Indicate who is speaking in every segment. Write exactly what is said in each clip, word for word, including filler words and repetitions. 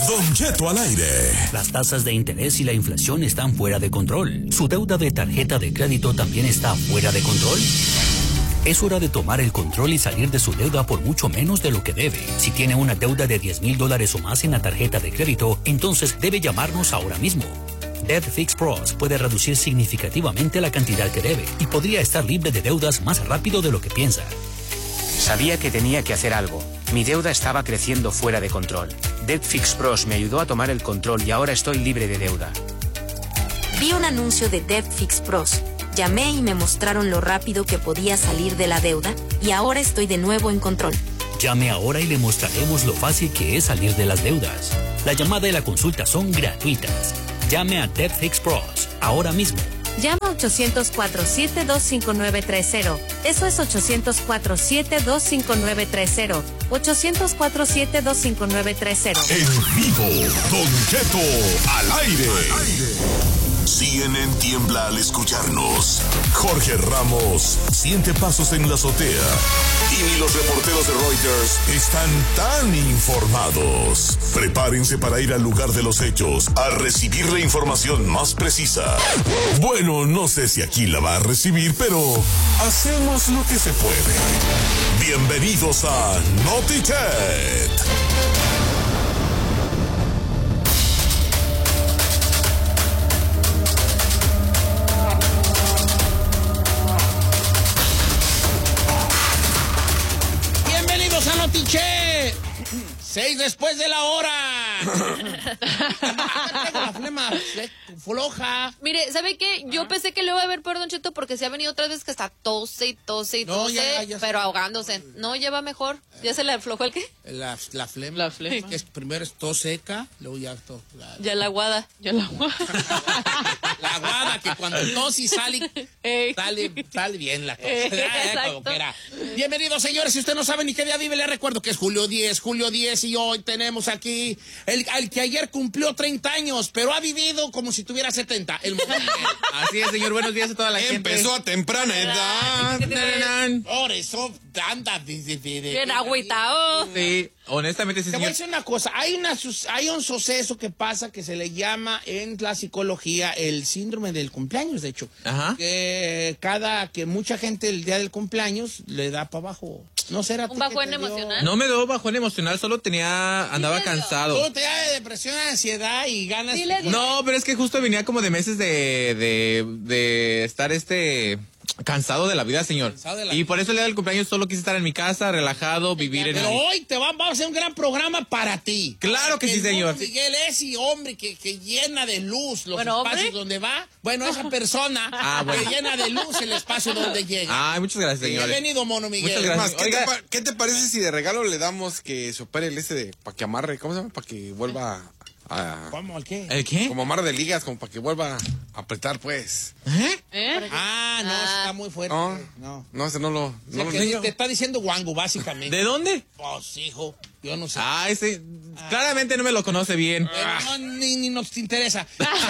Speaker 1: Don Cheto al aire.
Speaker 2: Las tasas de interés y la inflación están fuera de control. ¿Su deuda de tarjeta de crédito también está fuera de control? Es hora de tomar el control y salir de su deuda por mucho menos de lo que debe. Si tiene una deuda de diez mil dólares o más en la tarjeta de crédito, entonces debe llamarnos ahora mismo. Debt Fix Pros puede reducir significativamente la cantidad que debe y podría estar libre de deudas más rápido de lo que piensa.
Speaker 3: Sabía que tenía que hacer algo. Mi deuda estaba creciendo fuera de control. Debt Fix Pros me ayudó a tomar el control y ahora estoy libre de deuda.
Speaker 4: Vi un anuncio de Debt Fix Pros. Llamé y me mostraron lo rápido que podía salir de la deuda y ahora estoy de nuevo en control.
Speaker 2: Llame ahora y le mostraremos lo fácil que es salir de las deudas. La llamada y la consulta son gratuitas. Llame a Debt Fix Pros ahora mismo.
Speaker 4: Llama a ochocientos cuatro, siete dos cinco nueve tres cero. Eso es ochocientos cuatro, siete dos cinco nueve tres cero. ochocientos cuatro, siete dos cinco nueve tres cero.
Speaker 1: En vivo, Don Cheto al aire. Al aire. C N N tiembla al escucharnos. Jorge Ramos siente pasos en la azotea. Y ni los reporteros de Reuters están tan informados. Prepárense para ir al lugar de los hechos a recibir la información más precisa. Bueno, no sé si aquí la va a recibir, pero hacemos lo que se puede. Bienvenidos a Notichet.
Speaker 5: Notichet, seis después de la hora. Tengo la flema floja.
Speaker 6: Mire, ¿sabe qué? Yo ah. pensé que le iba a ver peor, Don Cheto, porque se ha venido otras veces que está tose y tose y no, tose, ya, ya pero ahogándose. No, ya va mejor. ¿Ya se le aflojó el qué?
Speaker 5: La, la flema.
Speaker 6: La flema.
Speaker 5: Que es, primero es tos seca, luego ya todo. La,
Speaker 6: ya la aguada. Ya la aguada.
Speaker 5: La aguada, que cuando tos y sale, sale, sale bien la tos.
Speaker 6: Exacto.
Speaker 5: Bienvenidos, señores. Si usted no sabe ni qué día vive, le recuerdo que es julio diez, julio diez, y hoy tenemos aquí el, el que ayer cumplió treinta años, pero ha vivido como si tuviera setenta. El
Speaker 7: Así es, señor. Buenos días a toda la
Speaker 5: Empezó
Speaker 7: gente.
Speaker 5: Empezó a temprana edad. Por eso anda
Speaker 6: bien agüitao.
Speaker 7: Sí, honestamente sí,
Speaker 5: Te
Speaker 7: señor.
Speaker 5: voy a decir una cosa. Hay, una, hay un suceso que pasa que se le llama en la psicología el síndrome del cumpleaños, de hecho.
Speaker 7: Ajá.
Speaker 5: Que cada que mucha gente el día del cumpleaños le da para abajo. ¿No será
Speaker 6: un bajón emocional?
Speaker 7: No me dio bajón emocional, solo tenía, andaba sí cansado.
Speaker 5: Solo tenía depresión, ansiedad y ganas.
Speaker 6: Sí,
Speaker 5: de...
Speaker 7: No, pero es que justo venía como de meses de, de, de estar este... cansado de la vida, señor. De la y por eso el día del cumpleaños solo quise estar en mi casa, relajado, vivir
Speaker 5: Pero
Speaker 7: en...
Speaker 5: Pero hoy te va, vamos a hacer un gran programa para ti.
Speaker 7: Claro que sí, señor.
Speaker 5: Miguel es y hombre que, que llena de luz los
Speaker 6: bueno,
Speaker 5: espacios
Speaker 6: ¿hombre?
Speaker 5: donde va. Bueno, esa persona
Speaker 7: ah, bueno.
Speaker 5: que llena de luz el espacio donde llega.
Speaker 7: Ah, muchas gracias, señor.
Speaker 5: Bienvenido, mono Miguel.
Speaker 7: Muchas gracias.
Speaker 8: Más, ¿qué, te pa- ¿Qué te parece si de regalo le damos que se opere el ese de para que amarre? ¿Cómo se llama? Para que vuelva a...
Speaker 5: ¿Cómo? ¿El qué?
Speaker 7: ¿El qué?
Speaker 8: Como amarre de ligas, como para que vuelva a apretar, pues.
Speaker 7: ¿Eh?
Speaker 6: ¿Eh?
Speaker 5: Ah, no,
Speaker 6: ah.
Speaker 5: está muy fuerte.
Speaker 8: No,
Speaker 5: no.
Speaker 8: No, ese no lo... No
Speaker 5: o sea,
Speaker 8: lo
Speaker 5: te está diciendo guango, básicamente.
Speaker 7: ¿De dónde?
Speaker 5: Pues, hijo, yo no sé.
Speaker 7: Ah, ese... Ah. Claramente no me lo conoce bien.
Speaker 5: Pero no, ni, ni nos interesa.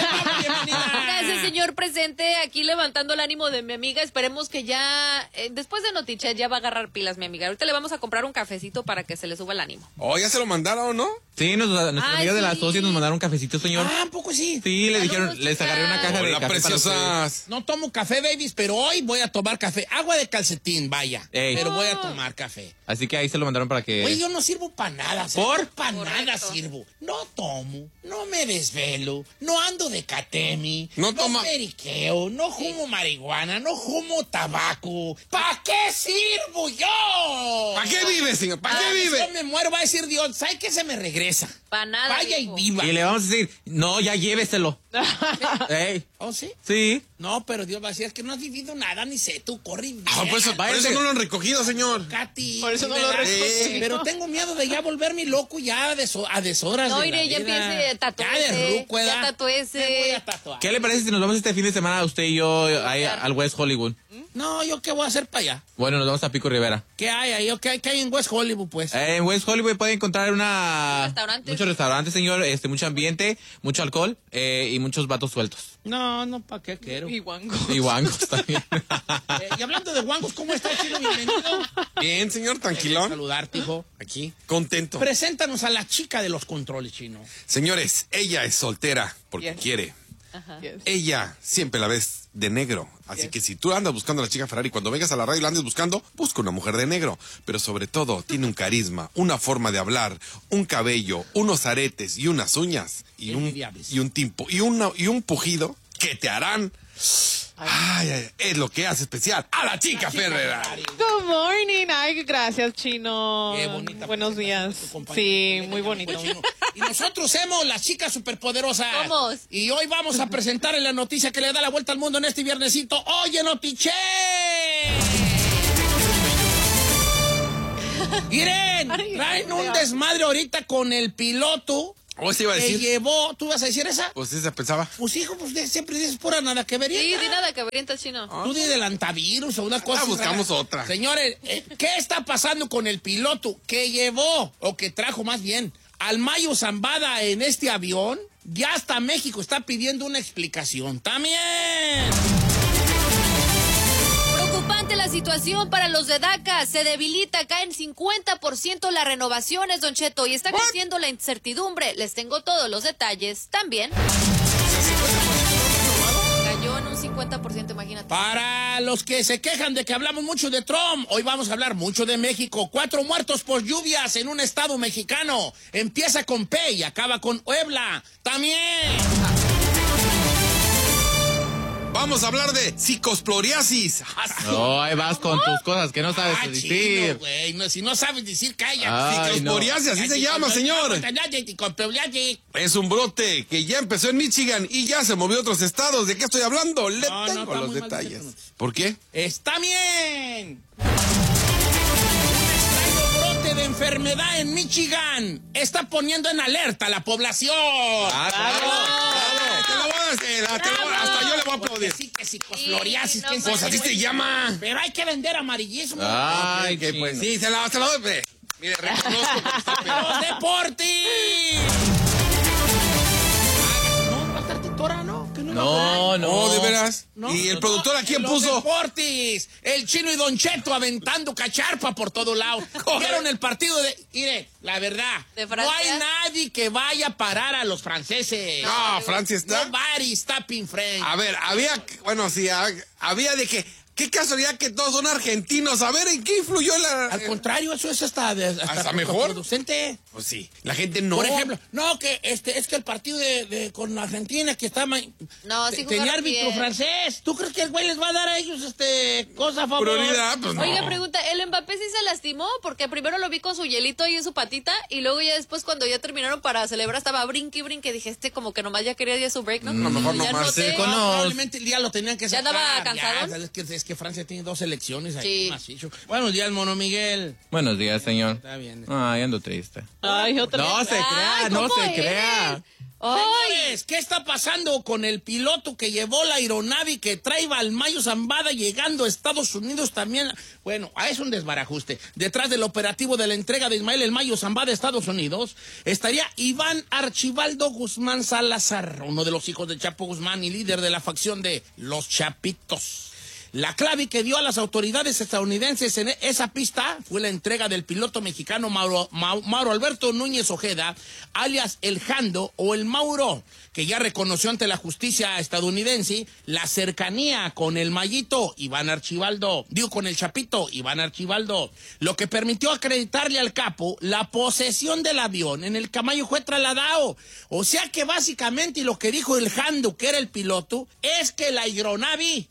Speaker 6: Gracias, señor presente, aquí levantando el ánimo de mi amiga. Esperemos que ya, eh, después de Notichet, ya va a agarrar pilas, mi amiga. Ahorita le vamos a comprar un cafecito para que se le suba el ánimo.
Speaker 8: Oh, ya se lo mandaron, ¿no?
Speaker 7: Sí, nos, nuestra
Speaker 6: Ay,
Speaker 7: amiga
Speaker 6: sí.
Speaker 7: de las socias nos mandaron un cafecito, señor.
Speaker 5: Ah, ¿un poco sí?
Speaker 7: Sí, le
Speaker 6: Saludos,
Speaker 7: dijeron,
Speaker 6: chicas.
Speaker 7: les agarré una caja de
Speaker 8: Hola,
Speaker 7: café
Speaker 8: preciosas.
Speaker 5: No tomo café, babies, pero hoy voy a tomar café. Agua de calcetín, vaya.
Speaker 7: Ey.
Speaker 5: Pero voy a tomar café.
Speaker 7: Así que ahí se lo mandaron para que...
Speaker 5: Oye, yo no sirvo para nada.
Speaker 7: ¿Por?
Speaker 5: Para
Speaker 6: Correcto.
Speaker 5: nada sirvo. No tomo, no me desvelo, no ando de catemi,
Speaker 8: No
Speaker 5: no,
Speaker 8: toma-
Speaker 5: periqueo, no fumo marihuana, no fumo tabaco. ¿Para qué sirvo yo?
Speaker 8: ¿Para qué vive, señor? ¿Para
Speaker 5: Ah,
Speaker 8: qué vive?
Speaker 5: Yo me muero, va a decir Dios, ¿sabes qué se me regresa?
Speaker 6: Para nada.
Speaker 5: Vaya y
Speaker 6: hijo.
Speaker 5: viva.
Speaker 7: Y le vamos a decir, no, ya lléveselo. Ey,
Speaker 5: ¿Oh, sí?
Speaker 7: sí.
Speaker 5: No, pero Dios va a decir, es que no has vivido nada, ni sé, tú corre y
Speaker 8: Ah, por eso, por eso no lo han recogido, señor.
Speaker 5: Katy,
Speaker 6: Por eso no lo
Speaker 5: ¿verdad?
Speaker 6: recogido.
Speaker 5: Pero tengo miedo de ya volverme loco ya a, deso- a deshoras.
Speaker 6: No,
Speaker 5: de la
Speaker 6: iré, ya
Speaker 5: vida.
Speaker 6: empiece, tatúese.
Speaker 5: Ya de ruco,
Speaker 6: Ya
Speaker 5: ¿verdad?
Speaker 6: tatúese.
Speaker 5: Me voy a tatuar.
Speaker 7: ¿Qué le parece si nos vamos este fin de semana usted y yo ahí al West Hollywood?
Speaker 5: No, ¿yo qué voy a hacer para allá?
Speaker 7: Bueno, nos vamos a Pico Rivera.
Speaker 5: ¿Qué hay ahí? ¿Qué hay, qué hay en West Hollywood, pues?
Speaker 7: Eh, en West Hollywood puede encontrar una...
Speaker 6: Restaurantes.
Speaker 7: Muchos restaurantes, señor, este, mucho ambiente, mucho alcohol eh, y y muchos vatos sueltos.
Speaker 5: No, no, ¿para qué quiero?
Speaker 6: Y guangos.
Speaker 7: Y guangos también.
Speaker 5: Eh, y hablando de guangos, ¿cómo está, Chino? Bienvenido.
Speaker 8: Bien, señor, tranquilón.
Speaker 5: Saludarte, hijo.
Speaker 8: Aquí, contento.
Speaker 5: Preséntanos a la chica de los controles, Chino.
Speaker 8: Señores, ella es soltera porque
Speaker 6: Yes.
Speaker 8: quiere.
Speaker 6: Ajá.
Speaker 8: Ella siempre la ves de negro. Así
Speaker 6: Yes.
Speaker 8: que si tú andas buscando a la chica Ferrari, cuando vengas a la radio y la andes buscando, busca una mujer de negro. Pero sobre todo, tiene un carisma, una forma de hablar, un cabello, unos aretes y unas uñas. Y un,
Speaker 5: Envidiables.
Speaker 8: y un timpo, y, una, y un pujido que te harán... Ay, ay, es lo que hace especial a la chica Ferrari.
Speaker 9: Good morning. Ay, gracias, Chino.
Speaker 5: Qué bonita.
Speaker 9: Buenos días.
Speaker 5: Tu compañera.
Speaker 9: Sí, muy bonito.
Speaker 5: Chino. Y nosotros somos las chicas superpoderosas.
Speaker 6: Somos.
Speaker 5: Y hoy vamos a presentarle la noticia que le da la vuelta al mundo en este viernesito. ¡Oye, Notiche! Miren, traen un desmadre ahorita con el piloto
Speaker 8: ¿O se iba a
Speaker 5: que
Speaker 8: decir?
Speaker 5: llevó... ¿Tú vas a decir esa?
Speaker 8: Pues esa pensaba.
Speaker 5: Pues hijo, pues de- siempre dices pura nada que vería.
Speaker 6: Sí, di nada que verienta Chino.
Speaker 5: Tú di del antivirus o una cosa.
Speaker 8: Ah, buscamos
Speaker 5: rara.
Speaker 8: otra.
Speaker 5: Señores, eh, ¿qué está pasando con el piloto que llevó, o que trajo más bien, al Mayo Zambada en este avión? Ya hasta México está pidiendo una explicación también.
Speaker 6: Preocupante la situación para los de DACA. Se debilita, caen cincuenta por ciento las renovaciones, Don Cheto, y está creciendo la incertidumbre. Les tengo todos los detalles también. Cayó en un cincuenta por ciento, imagínate.
Speaker 5: Para los que se quejan de que hablamos mucho de Trump, hoy vamos a hablar mucho de México. Cuatro muertos por lluvias en un estado mexicano. Empieza con P y acaba con Puebla. También.
Speaker 8: Vamos a hablar de psicosporiasis.
Speaker 7: No, ahí vas con tus cosas que no sabes
Speaker 5: Ah,
Speaker 7: decir.
Speaker 5: chino, güey. No, si no sabes decir, calla.
Speaker 7: Ay, no.
Speaker 8: Psicosporiasis, así se llama, señor. Es un brote que ya empezó en Michigan y ya se movió a otros estados. ¿De qué estoy hablando? Le
Speaker 5: No, no,
Speaker 8: tengo
Speaker 5: está
Speaker 8: los
Speaker 5: muy mal
Speaker 8: detalles.
Speaker 5: dicho.
Speaker 8: ¿Por qué?
Speaker 5: Está bien. Un extraño brote de enfermedad en Michigan está poniendo en alerta a la población.
Speaker 8: Ah, claro, claro. Te lo voy a hacer, te lo voy a- hasta yo le voy a
Speaker 5: Porque
Speaker 8: aplaudir.
Speaker 5: sí, que psicofloriasis.
Speaker 6: Sí, no
Speaker 5: quién sabe.
Speaker 8: Pues así se llama.
Speaker 5: Pero hay que vender amarillismo.
Speaker 7: Ay,
Speaker 8: Ok,
Speaker 7: qué
Speaker 8: pues sí, se la, se la doy. Ve. Mire, reconozco que estoy peor.
Speaker 5: ¡Los deportes! No, va a estar Titora, ¿no? Que no,
Speaker 7: No, no.
Speaker 8: Oh, ¿de veras?
Speaker 5: No,
Speaker 8: ¿Y el
Speaker 5: no,
Speaker 8: productor a quién
Speaker 5: los
Speaker 8: puso?
Speaker 5: Deportes, el Chino y Don Cheto aventando cacharpa por todo lado. Vieron el partido de... Mire, la verdad,
Speaker 6: ¿De
Speaker 5: no
Speaker 6: Francia?
Speaker 5: hay nadie que vaya a parar a los franceses.
Speaker 8: No, Francia está.
Speaker 5: Nobody stopping French.
Speaker 8: A ver, había, bueno, sí, ha- había de que, qué casualidad que todos son argentinos. A ver, ¿en qué influyó la...?
Speaker 5: Al contrario, eso es hasta, de- hasta,
Speaker 8: ¿Hasta mejor?
Speaker 5: contraproducente.
Speaker 8: Pues sí, la gente no.
Speaker 5: Por ejemplo, no, que este es que el partido de, de- con Argentina que está ma-
Speaker 6: No, sí
Speaker 5: te-
Speaker 6: jugaron
Speaker 5: tenía árbitro
Speaker 6: bien.
Speaker 5: francés. ¿Tú crees que el güey les va a dar a ellos este cosa a favor?
Speaker 8: Prioridad, pues no.
Speaker 6: Oiga, pregunta, ¿el Mbappé sí se lastimó? Porque primero lo vi con su hielito ahí en su patita y luego ya después cuando ya terminaron para celebrar estaba brinque y brinque. Dije, este como que nomás ya quería ya su break, ¿no?
Speaker 8: No, mejor
Speaker 6: ya
Speaker 8: nomás,
Speaker 6: noté.
Speaker 8: sí,
Speaker 5: No,
Speaker 7: No.
Speaker 5: probablemente el día lo tenían que
Speaker 6: ¿Ya
Speaker 5: sacar.
Speaker 6: andaba cansadón?
Speaker 5: Ya, es, que, es que Francia tiene dos selecciones ahí.
Speaker 6: Sí.
Speaker 5: macizo. Buenos días, Mono Miguel.
Speaker 7: Buenos días, señor.
Speaker 5: Está bien.
Speaker 7: Ay, ando triste.
Speaker 9: Ay, otra
Speaker 7: No
Speaker 9: vez.
Speaker 7: se crea,
Speaker 6: Ay,
Speaker 7: no
Speaker 6: ¿cómo
Speaker 7: se
Speaker 6: eres?
Speaker 7: crea.
Speaker 6: Ay,
Speaker 5: Señores, ¿qué está pasando con el piloto que llevó la aeronave que trae al Mayo Zambada llegando a Estados Unidos también? Bueno, ah, es un desbarajuste. Detrás del operativo de la entrega de Ismael el Mayo Zambada a Estados Unidos estaría Iván Archibaldo Guzmán Salazar, uno de los hijos de Chapo Guzmán y líder de la facción de Los Chapitos. La clave que dio a las autoridades estadounidenses en esa pista fue la entrega del piloto mexicano Mauro, Mau- Mauro Alberto Núñez Ojeda, alias El Jando o El Mauro, que ya reconoció ante la justicia estadounidense la cercanía con el Mayito Iván Archibaldo, digo con el Chapito Iván Archibaldo, lo que permitió acreditarle al capo la posesión del avión en el que Mayo fue trasladado. O sea que básicamente lo que dijo El Jando, que era el piloto, es que la aeronave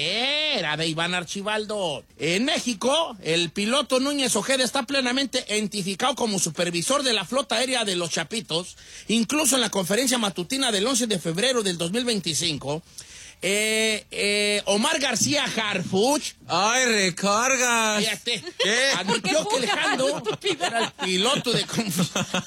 Speaker 5: era de Iván Archibaldo. En México, el piloto Núñez Ojeda está plenamente identificado como supervisor de la flota aérea de los Chapitos. Incluso en la conferencia matutina del once de febrero del dos mil veinticinco, eh, eh, Omar García Harfuch,
Speaker 7: Ay, recargas.
Speaker 5: fíjate, admitió que el Jando era el piloto de confianza.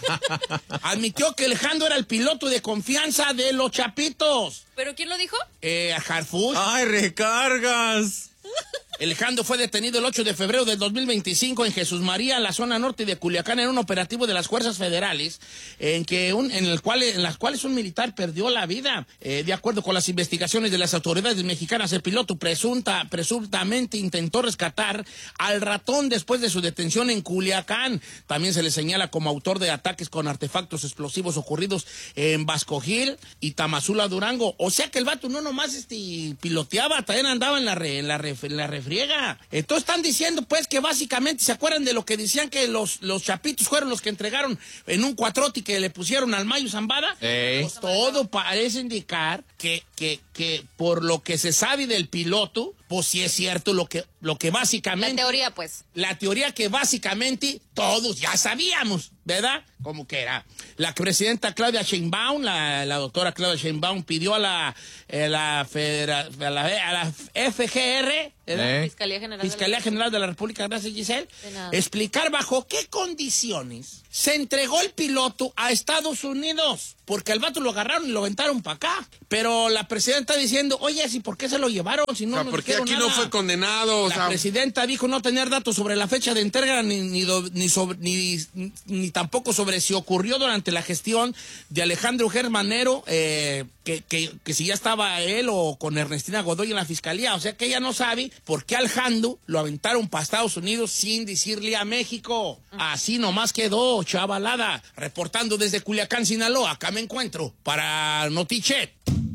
Speaker 5: Admitió que el Jando era el piloto de confianza de los Chapitos.
Speaker 6: ¿pero quién lo dijo?
Speaker 5: Eh, Harfuch.
Speaker 7: Ay, recargas.
Speaker 5: Alejandro fue detenido el ocho de febrero del dos mil veinticinco en Jesús María, la zona norte de Culiacán, en un operativo de las fuerzas federales, en que un, en el cual, en las cuales un militar perdió la vida. Eh, de acuerdo con las investigaciones de las autoridades mexicanas, el piloto presunta, presuntamente intentó rescatar al ratón después de su detención en Culiacán. También se le señala como autor de ataques con artefactos explosivos ocurridos en Vasco Gil y Tamazula, Durango. O sea que el vato no nomás este, piloteaba, también andaba en la, re, en la, re, en la refriega. Entonces están diciendo pues que básicamente, ¿se acuerdan de lo que decían que los, los chapitos fueron los que entregaron en un cuatrote que le pusieron al Mayo Zambada? Pues todo parece indicar que, que, que por lo que se sabe del piloto, pues sí es cierto lo que, lo que básicamente...
Speaker 6: La teoría, pues.
Speaker 5: La teoría que básicamente todos ya sabíamos, ¿verdad? Como que era. La presidenta Claudia Sheinbaum, la, la doctora Claudia Sheinbaum, pidió a la, eh, la, federa, a la, a la F G R, ¿verdad?
Speaker 6: Eh. Fiscalía General,
Speaker 5: Fiscalía
Speaker 6: de, la
Speaker 5: General de la República, gracias Giselle, explicar bajo qué condiciones se entregó el piloto a Estados Unidos, porque al vato lo agarraron y lo aventaron para acá. Pero la presidenta diciendo, oye, ¿sí por qué se lo llevaron? Si no,
Speaker 8: o sea,
Speaker 5: no
Speaker 8: ¿por qué aquí
Speaker 5: nada?
Speaker 8: no fue condenado? O
Speaker 5: La
Speaker 8: sea...
Speaker 5: presidenta dijo no tener datos sobre la fecha de entrega ni, ni, do, ni, sobre, ni, ni tampoco sobre si ocurrió durante la gestión de Alejandro Germanero, eh, que, que, que si ya estaba él o con Ernestina Godoy en la fiscalía. O sea que ella no sabe por qué Alejandro lo aventaron para Estados Unidos sin decirle a México. Así nomás quedó, chavalada. Reportando desde Culiacán, Sinaloa, acá me encuentro para Notichet,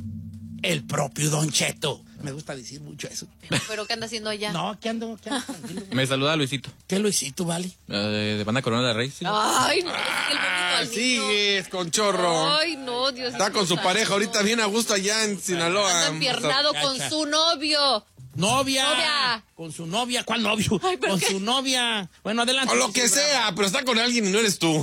Speaker 5: el propio Don Cheto. Me gusta decir mucho eso.
Speaker 6: ¿Pero qué anda haciendo allá?
Speaker 5: No, ¿qué ando? ¿Qué ando? Tranquilo.
Speaker 7: Me saluda Luisito.
Speaker 5: ¿Qué Luisito, vale?
Speaker 7: Uh, de Banda Corona de Rey. Sí.
Speaker 6: Ay, no,
Speaker 8: ah,
Speaker 6: es que el
Speaker 8: sigues con chorro.
Speaker 6: Ay, no, Dios.
Speaker 8: Está con su pareja ahorita bien a gusto allá en Sinaloa.
Speaker 6: Anda empiernado con su novio.
Speaker 5: Novia.
Speaker 6: Novia.
Speaker 5: Con su novia. ¿Cuál novio?
Speaker 6: Ay,
Speaker 5: con
Speaker 6: qué?
Speaker 5: su novia. Bueno, adelante.
Speaker 8: O lo que sea, pero está con alguien y no eres tú.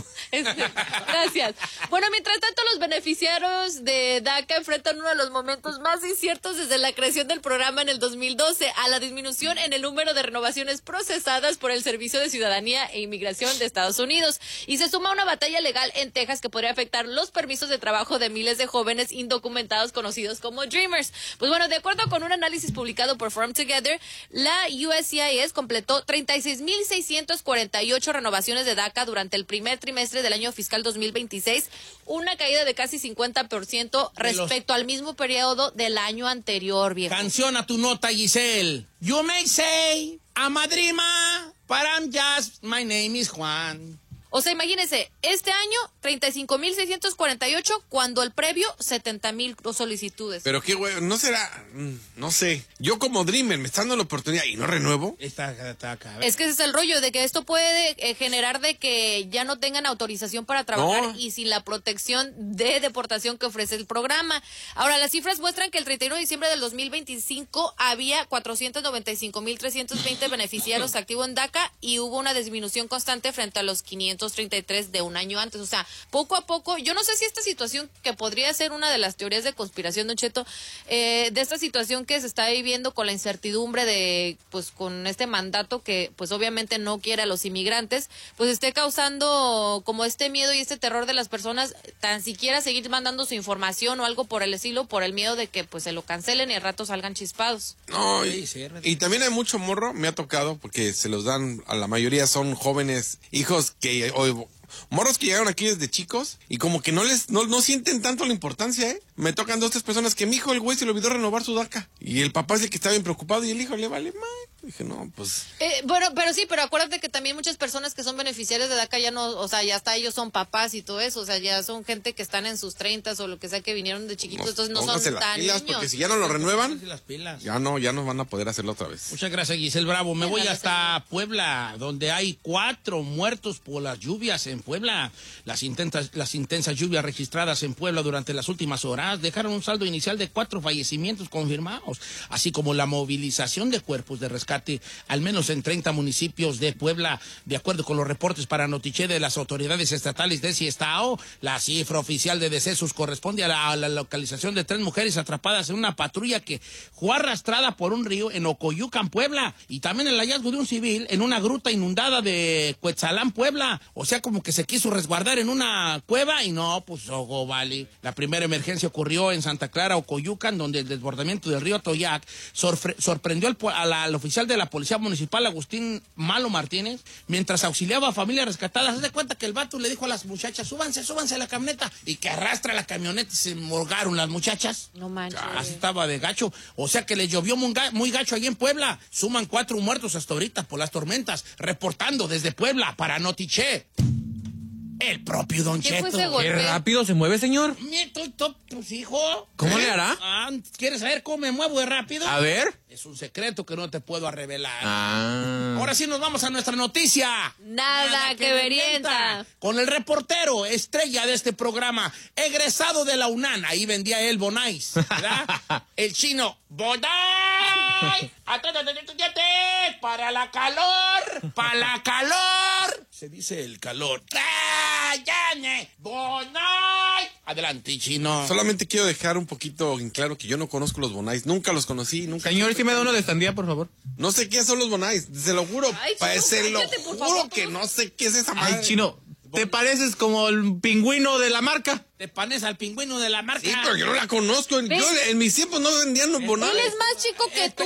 Speaker 6: Gracias. Bueno, mientras tanto, los beneficiarios de DACA enfrentan uno de los momentos más inciertos desde la creación del programa en el dos mil doce, a la disminución en el número de renovaciones procesadas por el Servicio de Ciudadanía e Inmigración de Estados Unidos. Y se suma una batalla legal en Texas que podría afectar los permisos de trabajo de miles de jóvenes indocumentados conocidos como Dreamers. Pues bueno, de acuerdo con un análisis publicado por Forum Together, la U S C I S completó treinta y seis mil seiscientas cuarenta y ocho renovaciones de DACA durante el primer trimestre del año fiscal dos mil veintiséis, una caída de casi cincuenta por ciento respecto al mismo periodo del año anterior, viejo.
Speaker 5: Canción a tu nota, Giselle. You may say, I'm a dreamer, but I'm just, my name is Juan.
Speaker 6: O sea, imagínense, este año treinta y cinco mil seiscientos cuarenta y ocho, cuando el previo setenta mil solicitudes.
Speaker 8: Pero qué güey, no será, no sé. Yo como Dreamer me está dando la oportunidad y no renuevo.
Speaker 5: Está, está acá.
Speaker 6: Es que ese es el rollo, de que esto puede eh, generar de que ya no tengan autorización para trabajar
Speaker 8: no.
Speaker 6: y sin la protección de deportación que ofrece el programa. Ahora, las cifras muestran que el treinta y uno de diciembre del dos mil veinticinco había cuatrocientos noventa y cinco mil trescientos veinte beneficiarios activos en DACA y hubo una disminución constante frente a los quinientos treinta y tres de un año antes. O sea, poco a poco, yo no sé si esta situación, que podría ser una de las teorías de conspiración, Don Cheto, eh, de esta situación que se está viviendo con la incertidumbre de, pues, con este mandato que, pues, obviamente no quiere a los inmigrantes, pues esté causando como este miedo y este terror de las personas, tan siquiera seguir mandando su información o algo por el estilo, por el miedo de que, pues, se lo cancelen y al rato salgan chispados.
Speaker 8: No, y, y también hay mucho morro, me ha tocado, porque se los dan, a la mayoría son jóvenes, hijos que, o, morros que llegaron aquí desde chicos y como que no les, no, no sienten tanto la importancia, ¿eh? Me tocan dos, tres personas que mi hijo, el güey, se le olvidó renovar su DACA. Y el papá es el que está bien preocupado y el hijo le vale más. Dije, no, pues...
Speaker 6: Eh, bueno, pero sí, pero acuérdate que también muchas personas que son beneficiarios de DACA ya no, o sea, ya hasta ellos son papás y todo eso, o sea, ya son gente que están en sus treintas o lo que sea, que vinieron de chiquitos,
Speaker 8: No,
Speaker 6: entonces no son
Speaker 8: pónganse las
Speaker 6: tan
Speaker 8: pilas,
Speaker 6: niños.
Speaker 8: porque si ya no lo renuevan,
Speaker 5: Las pilas.
Speaker 8: ya no, ya no van a poder hacerlo otra vez.
Speaker 5: Muchas gracias, Giselle Bravo. Me voy
Speaker 6: Gracias,
Speaker 5: hasta Puebla, donde hay cuatro muertos por las lluvias en Puebla. Las intensas, las intensas lluvias registradas en Puebla durante las últimas horas dejaron un saldo inicial de cuatro fallecimientos confirmados, así como la movilización de cuerpos de rescate, al menos en treinta municipios de Puebla. De acuerdo con los reportes para Notiche de las autoridades estatales de ese estado, la cifra oficial de decesos corresponde a la, a la localización de tres mujeres atrapadas en una patrulla que fue arrastrada por un río en Ocoyucan, Puebla, y también el hallazgo de un civil en una gruta inundada de Cuetzalán, Puebla. O sea, como que porque se quiso resguardar en una cueva y no, pues, ojo, vale. La primera emergencia ocurrió en Santa Clara, Ocoyucan, donde el desbordamiento del río Toyac sorpre- sorprendió al, al, al oficial de la Policía Municipal, Agustín Malo Martínez, mientras auxiliaba a familias rescatadas. Haz de cuenta que el vato le dijo a las muchachas, súbanse, súbanse a la camioneta, y que arrastra la camioneta y se morgaron las muchachas.
Speaker 6: No manches.
Speaker 5: Así estaba de gacho. O sea que le llovió muy, ga- muy gacho allí en Puebla. Suman cuatro muertos hasta ahorita por las tormentas. Reportando desde Puebla para Notiche. El propio Don
Speaker 6: ¿Qué fue
Speaker 5: Cheto.
Speaker 6: ese golpe?
Speaker 7: Qué rápido se mueve, señor.
Speaker 5: Nieto, to- pues hijo.
Speaker 7: ¿Cómo le hará?
Speaker 5: Ah, ¿quieres saber cómo me muevo de rápido?
Speaker 7: A ver.
Speaker 5: Es un secreto que no te puedo revelar.
Speaker 7: Ah.
Speaker 5: Ahora sí nos vamos a nuestra noticia.
Speaker 6: Nada que verienta.
Speaker 5: Con el reportero, estrella de este programa, egresado de la UNAM. Ahí vendía él Bonais, ¿verdad? El chino, Bonais. Para la calor, para la calor. Se dice el calor. ¡Tráyame! Bonais. Adelante, chino.
Speaker 8: Solamente quiero dejar un poquito en claro que yo no conozco los Bonais. Nunca los conocí, nunca.
Speaker 7: Señor, si me da uno de sandía, por favor.
Speaker 8: No sé qué son los Bonais, se lo juro.
Speaker 6: Ay,
Speaker 8: pa-
Speaker 6: Chino,
Speaker 8: se lo
Speaker 6: cállate, por
Speaker 8: juro
Speaker 6: favor,
Speaker 8: que
Speaker 6: tú.
Speaker 8: no sé qué es esa madre.
Speaker 7: Ay, chino, te pareces como el pingüino de la marca.
Speaker 5: Te panes al pingüino de la marca.
Speaker 8: Sí, pero yo no la conozco. Yo, en mis tiempos no vendían los Bonais.
Speaker 6: Él es más chico que tú.